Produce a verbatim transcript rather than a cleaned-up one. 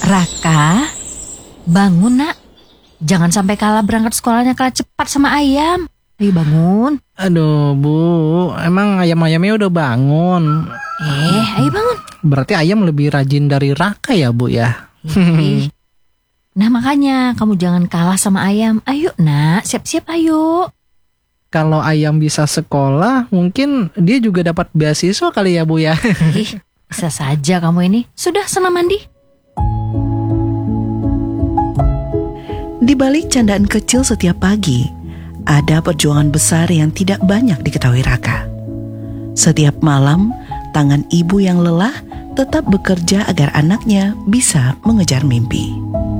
Raka, bangun nak. Jangan sampai kalah berangkat sekolahnya kalah cepat sama ayam. Ayo bangun. Aduh Bu, emang ayam-ayamnya udah bangun. Eh, ayo bangun. Berarti ayam lebih rajin dari Raka ya Bu ya? Ih. Nah makanya kamu jangan kalah sama ayam. Ayo nak, siap-siap ayo. Kalau ayam bisa sekolah, mungkin dia juga dapat beasiswa kali ya Bu ya? Ih, bisa saja kamu ini. Sudah sana mandi? Di balik candaan kecil setiap pagi, ada perjuangan besar yang tidak banyak diketahui Raka. Setiap malam, tangan ibu yang lelah tetap bekerja agar anaknya bisa mengejar mimpi.